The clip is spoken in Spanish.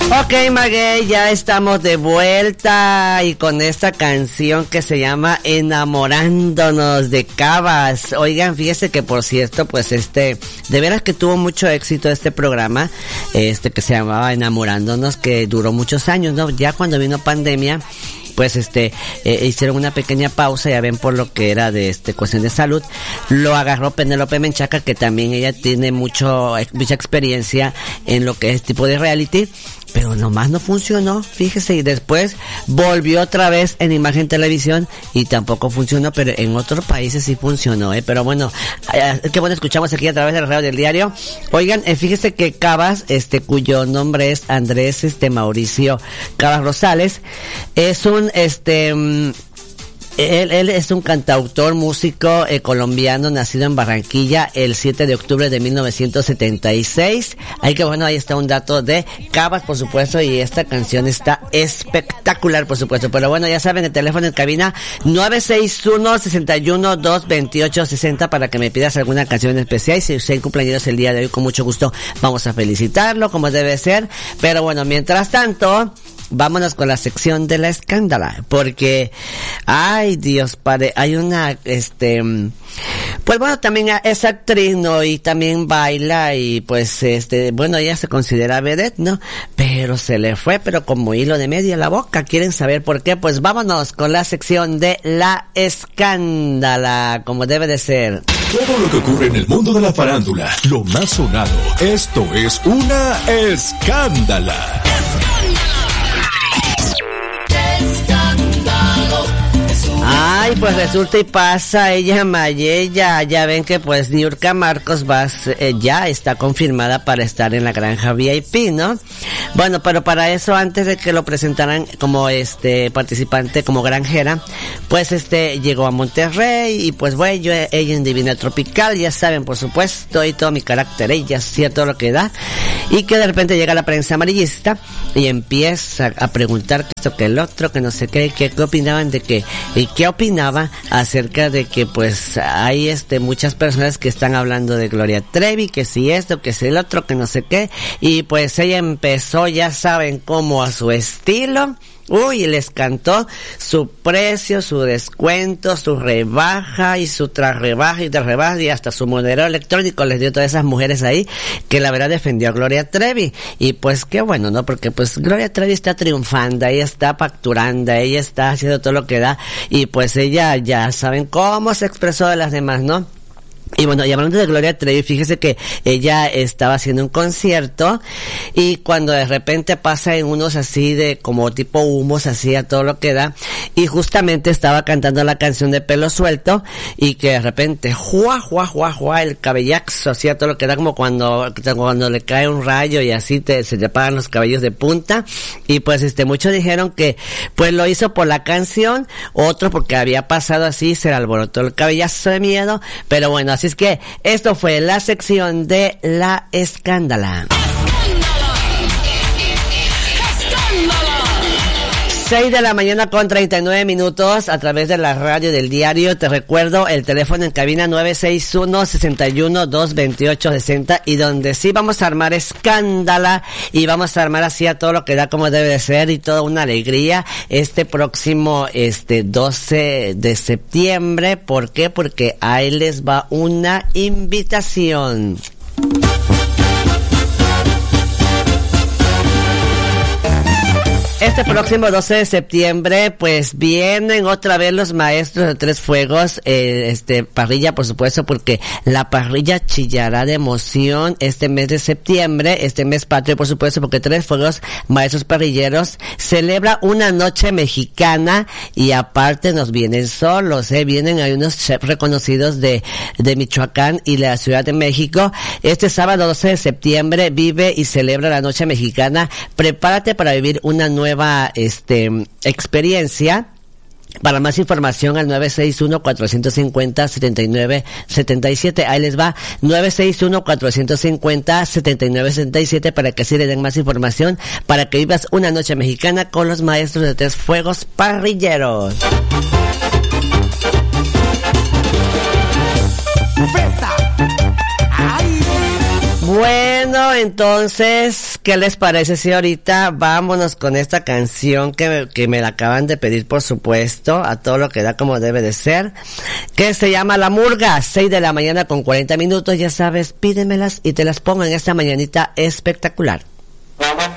Ok, Maguey, ya estamos de vuelta y con esta canción que se llama Enamorándonos de Cabas. Oigan, fíjese que por cierto, pues de veras que tuvo mucho éxito este programa, que se llamaba Enamorándonos, que duró muchos años, ¿no? Ya cuando vino pandemia, pues hicieron una pequeña pausa, ya ven, por lo que era de cuestión de salud. Lo agarró Penélope Menchaca, que también ella tiene mucha experiencia en lo que es tipo de reality, pero nomás no funcionó, fíjese, y después volvió otra vez en Imagen Televisión y tampoco funcionó, pero en otros países sí funcionó, pero bueno, qué bueno, escuchamos aquí a través de la radio del diario. Oigan, fíjese que Cabas, cuyo nombre es Andrés Mauricio Cabas Rosales, es un Él es un cantautor, músico colombiano, nacido en Barranquilla el 7 de octubre de 1976. Ahí está un dato de Cabas, por supuesto, y esta canción está espectacular, por supuesto. Pero bueno, ya saben, el teléfono en cabina 961-61-228-60 para que me pidas alguna canción especial. Y si usted cumpleaños el día de hoy, con mucho gusto vamos a felicitarlo, como debe ser. Pero bueno, mientras tanto, vámonos con la sección de la escándala, porque, ay Dios padre, hay una, pues bueno, también es actriz, ¿no? Y también baila y pues, bueno, ella se considera vedette, ¿no? Pero se le fue, pero como hilo de media la boca. ¿Quieren saber por qué? Pues vámonos con la sección de la escándala, como debe de ser. Todo lo que ocurre en el mundo de la farándula, lo más sonado, esto es una escándala. Ay, pues resulta y pasa, Mayella, ya ven que pues Niurka Marcos ya está confirmada para estar en la granja VIP, ¿no? Bueno, pero para eso, antes de que lo presentaran como participante, como granjera, pues llegó a Monterrey y pues bueno, ella en Divina Tropical, ya saben, por supuesto, y todo mi carácter, ella hacía todo lo que da, y que de repente llega la prensa amarillista y empieza a preguntar que esto, que el otro, que no sé qué opinaban de que, y qué opinaba acerca de que pues hay muchas personas que están hablando de Gloria Trevi, que si esto, que si el otro, que no sé qué, y pues ella empezó, ya saben cómo, a su estilo. Uy, les cantó su precio, su descuento, su rebaja y su tras rebaja y hasta su monedero electrónico les dio a todas esas mujeres ahí, que la verdad defendió a Gloria Trevi. Y pues qué bueno, ¿no? Porque pues Gloria Trevi está triunfando, ella está facturando, ella está haciendo todo lo que da, y pues ella, ya saben cómo se expresó de las demás, ¿no? Y bueno, y hablando de Gloria Trevi, fíjese que ella estaba haciendo un concierto y cuando de repente pasa en unos así de como tipo humos, así a todo lo que da, y justamente estaba cantando la canción de Pelo Suelto y que de repente ¡juá, juá, juá, juá! El cabellazo, así a todo lo que da, como cuando le cae un rayo y así se te apagan los cabellos de punta. Y pues muchos dijeron que pues lo hizo por la canción, otro porque había pasado así, se le alborotó el cabellazo de miedo, pero bueno, así es que esto fue la sección de la escándala. 6 de la mañana con 39 minutos a través de la radio del diario. Te recuerdo el teléfono en cabina 961-61-228-60, y donde sí vamos a armar escándala y vamos a armar así a todo lo que da como debe de ser y toda una alegría este próximo 12 de septiembre. ¿Por qué? Porque ahí les va una invitación. Este próximo 12 de septiembre, pues vienen otra vez los maestros de Tres Fuegos, parrilla, por supuesto, porque la parrilla chillará de emoción este mes de septiembre, este mes patrio, por supuesto, porque Tres Fuegos, maestros parrilleros, celebra una noche mexicana y aparte nos vienen solos, vienen, hay unos chefs reconocidos de Michoacán y de la Ciudad de México. Este sábado 12 de septiembre vive y celebra la noche mexicana. Prepárate para vivir una nueva experiencia. Para más información al 961-450-7977. Ahí les va, 961-450-7977, para que así le den más información, para que vivas una noche mexicana con los maestros de Tres Fuegos parrilleros. Bueno, Bueno, entonces, ¿qué les parece si ahorita vámonos con esta canción que me la acaban de pedir, por supuesto, a todo lo que da como debe de ser, que se llama La Murga, 6 de la mañana con 40 minutos, ya sabes, pídemelas y te las pongo en esta mañanita espectacular.